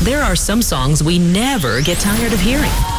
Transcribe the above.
there are some songs we never get tired of hearing.